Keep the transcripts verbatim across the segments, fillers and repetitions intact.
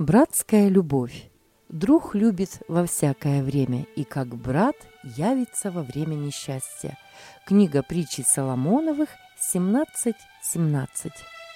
Братская любовь. Друг любит во всякое время, и как брат явится во время несчастья. Книга притчи Соломоновых семнадцать семнадцать.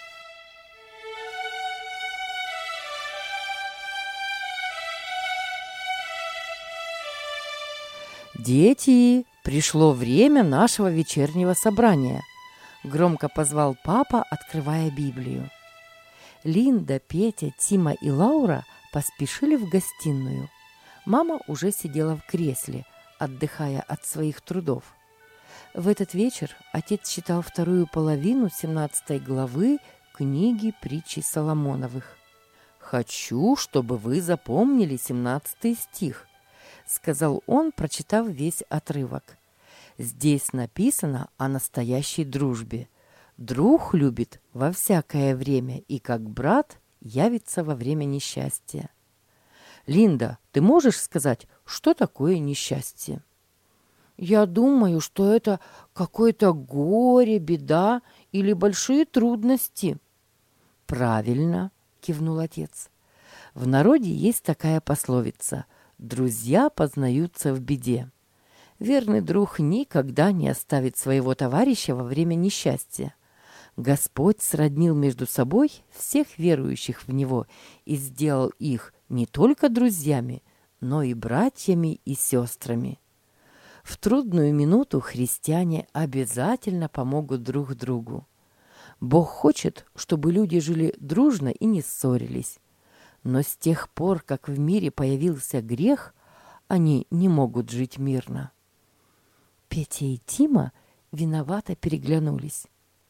«Дети, пришло время нашего вечернего собрания», — громко позвал папа, открывая Библию. Линда, Петя, Тима и Лаура поспешили в гостиную. Мама уже сидела в кресле, отдыхая от своих трудов. В этот вечер отец читал вторую половину семнадцатой главы книги притчи Соломоновых. «Хочу, чтобы вы запомнили семнадцатый стих», — сказал он, прочитав весь отрывок. «Здесь написано о настоящей дружбе. Друг любит во всякое время, и как брат явится во время несчастья». Линда, ты можешь сказать, что такое несчастье? Я думаю, что это какое-то горе, беда или большие трудности. Правильно, кивнул отец. В народе есть такая пословица: друзья познаются в беде. Верный друг никогда не оставит своего товарища во время несчастья. Господь сроднил между собой всех верующих в Него и сделал их не только друзьями, но и братьями и сестрами. В трудную минуту христиане обязательно помогут друг другу. Бог хочет, чтобы люди жили дружно и не ссорились. Но с тех пор, как в мире появился грех, они не могут жить мирно. Петя и Тима виновато переглянулись.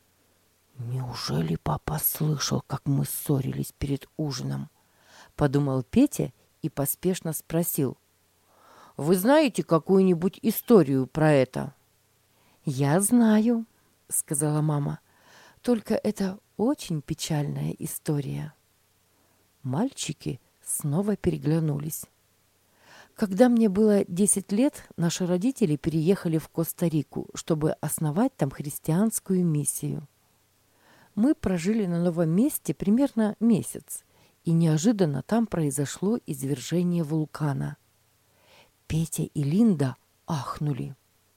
«Неужели папа слышал, как мы ссорились перед ужином?» — подумал Петя и поспешно спросил. «Вы знаете какую-нибудь историю про это?» «Я знаю», — сказала мама. «Только это очень печальная история». Мальчики снова переглянулись. Когда мне было десять лет, наши родители переехали в Коста-Рику, чтобы основать там христианскую миссию. Мы прожили на новом месте примерно месяц, и неожиданно там произошло извержение вулкана. Петя и Линда ахнули.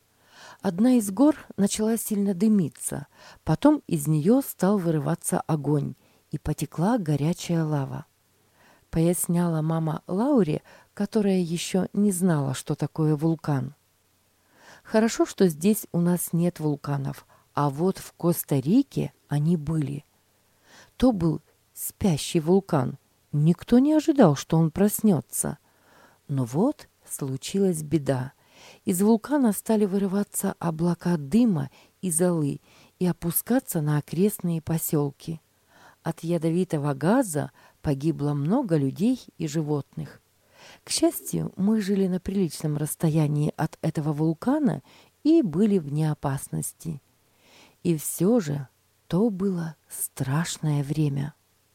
Одна из гор начала сильно дымиться, потом из нее стал вырываться огонь, и потекла горячая лава. Поясняла мама Лауре, которая еще не знала, что такое вулкан. Хорошо, что здесь у нас нет вулканов, а вот в Коста-Рике они были. То был спящий вулкан. Никто не ожидал, что он проснется. Но вот случилась беда. Из вулкана стали вырываться облака дыма и золы и опускаться на окрестные поселки. От ядовитого газа погибло много людей и животных. К счастью, мы жили на приличном расстоянии от этого вулкана и были вне опасности. И все же то было страшное время.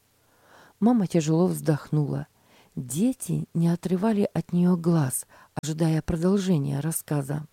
Мама тяжело вздохнула. Дети не отрывали от нее глаз, ожидая продолжения рассказа.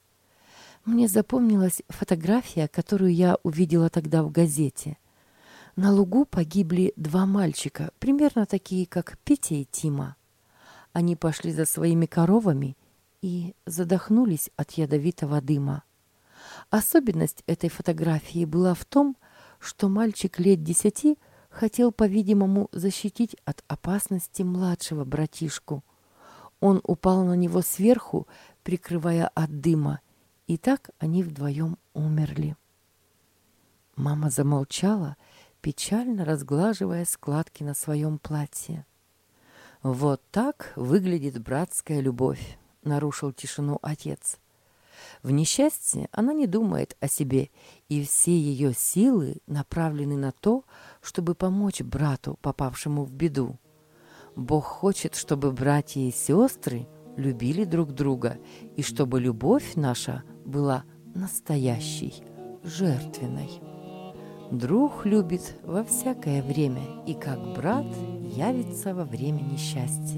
Мне запомнилась фотография, которую я увидела тогда в газете. На лугу погибли два мальчика, примерно такие, как Петя и Тима. Они пошли за своими коровами и задохнулись от ядовитого дыма. Особенность этой фотографии была в том, что мальчик лет десяти хотел, по-видимому, защитить от опасности младшего братишку. Он упал на него сверху, прикрывая от дыма, и так они вдвоем умерли. Мама замолчала, печально разглаживая складки на своем платье. «Вот так выглядит братская любовь», — нарушил тишину отец. В несчастье она не думает о себе, и все ее силы направлены на то, чтобы помочь брату, попавшему в беду. Бог хочет, чтобы братья и сестры любили друг друга, и чтобы любовь наша была настоящей, жертвенной. Друг любит во всякое время, и как брат явится во время несчастья.